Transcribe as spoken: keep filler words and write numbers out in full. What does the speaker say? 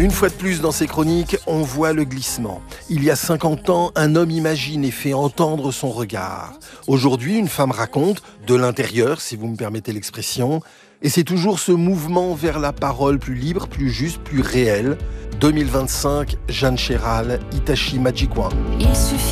Une fois de plus dans ces chroniques, on voit le glissement. Il y a cinquante ans, un homme imagine et fait entendre son regard. Aujourd'hui, une femme raconte, de l'intérieur, si vous me permettez l'expression, et c'est toujours ce mouvement vers la parole plus libre, plus juste, plus réelle. deux mille vingt-cinq, Jeanne Chéral, Itachi Majikwa. Il suffit